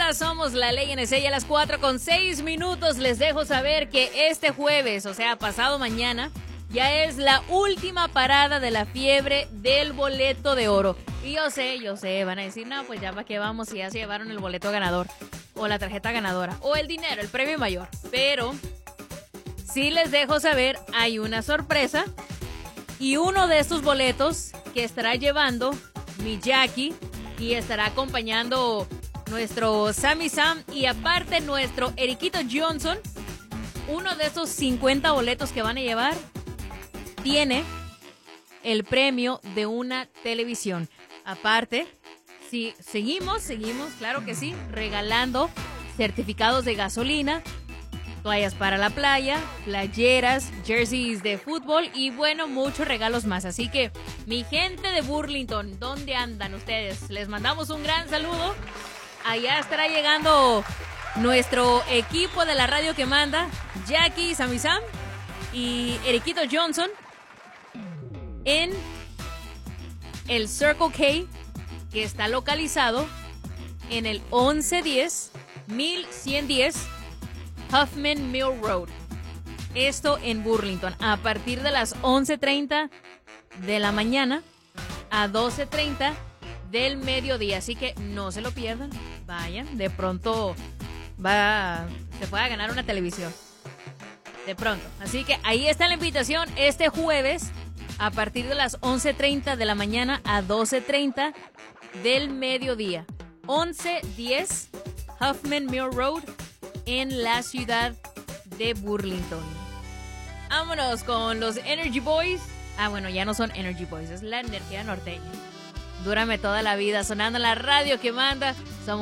banda? Somos La Ley NC y a las 4:06 les dejo saber que este jueves, o sea, pasado mañana, ya es la última parada de la fiebre del boleto de oro. Y yo sé, van a decir, no, pues ya para qué vamos si ya se llevaron el boleto ganador, o la tarjeta ganadora, o el dinero, el premio mayor. Pero sí les dejo saber, hay una sorpresa, y uno de estos boletos que estará llevando mi Jackie y estará acompañando nuestro Sammy Sam y aparte nuestro Eriquito Johnson, uno de esos 50 boletos que van a llevar tiene el premio de una televisión. Aparte, si seguimos, claro que sí, regalando certificados de gasolina, toallas para la playa, playeras, jerseys de fútbol y bueno, muchos regalos más. Así que, mi gente de Burlington, ¿dónde andan ustedes? Les mandamos un gran saludo. Allá estará llegando nuestro equipo de la radio que manda, Jackie, Sammy Sam y Eriquito Johnson, en el Circle K, que está localizado en el 1110 Huffman Mill Road. Esto en Burlington, a partir de las 11:30 de la mañana a 12:30 del mediodía. Así que no se lo pierdan. Vayan, de pronto se pueda ganar una televisión. De pronto. Así que ahí está la invitación este jueves a partir de las 11:30 de la mañana a 12:30 del mediodía. 1110 Huffman Mill Road en la ciudad de Burlington. Vámonos con los Energy Boys. Bueno, ya no son Energy Boys, es la energía norteña. Dúrame toda la vida sonando la radio que manda.